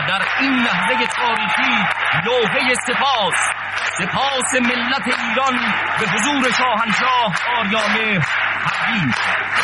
در این لحظه تاریخی لوحه سپاس ملت ایران به حضور شاهنشاه آریامهر تقدیم